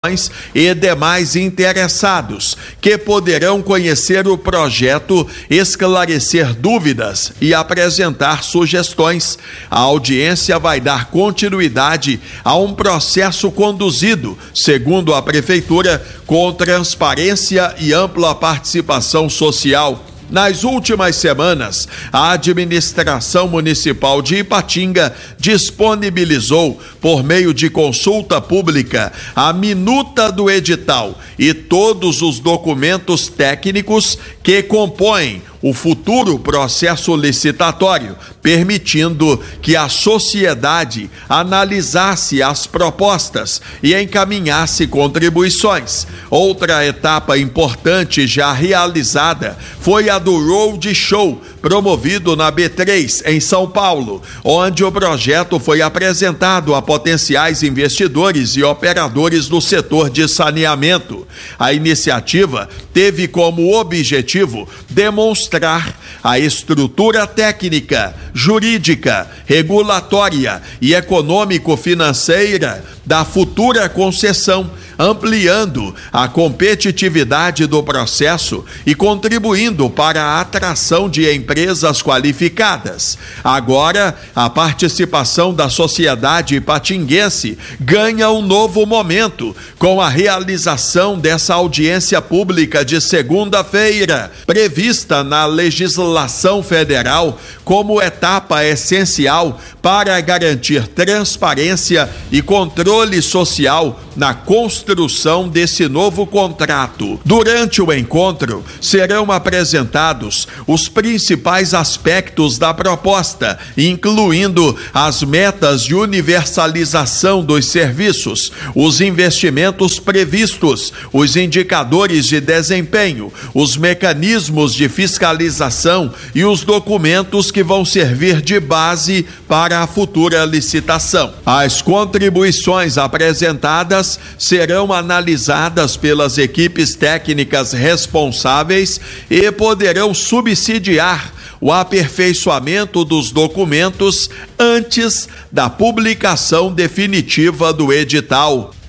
e demais interessados, que poderão conhecer o projeto, esclarecer dúvidas e apresentar sugestões. A audiência vai dar continuidade a um processo conduzido, segundo a Prefeitura, com transparência e ampla participação social. Nas últimas semanas, a administração municipal de Ipatinga disponibilizou, por meio de consulta pública, a minuta do edital e todos os documentos técnicos que compõem o futuro processo licitatório, permitindo que a sociedade analisasse as propostas e encaminhasse contribuições. Outra etapa importante já realizada foi a do Road Show, promovido na B3, em São Paulo, onde o projeto foi apresentado a potenciais investidores e operadores do setor de saneamento. A iniciativa teve como objetivo demonstrar a estrutura técnica, jurídica, regulatória e econômico-financeira da futura concessão, ampliando a competitividade do processo e contribuindo para a atração de empresas qualificadas. Agora, a participação da sociedade ipatinguense ganha um novo momento com a realização dessa audiência pública de segunda-feira, prevista na legislação federal como etapa essencial para garantir transparência e controle social na construção desse novo contrato. Durante o encontro, serão apresentados os principais aspectos da proposta, incluindo as metas de universalização dos serviços, os investimentos previstos, os indicadores de desempenho, os mecanismos de fiscalização e os documentos que vão servir de base para a futura licitação. As contribuições apresentadas serão analisadas pelas equipes técnicas responsáveis e poderão subsidiar o aperfeiçoamento dos documentos antes da publicação definitiva do edital.